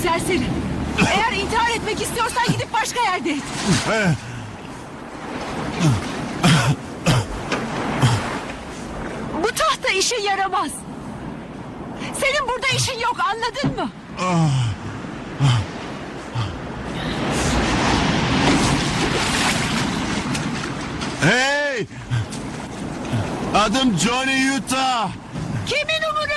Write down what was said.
Serseri. Eğer intihar etmek istiyorsan gidip başka yerde et. Bu tahta işe yaramaz. Senin burada işin yok, anladın mı? Hey! Adım Johnny Utah. Kimin umurunda?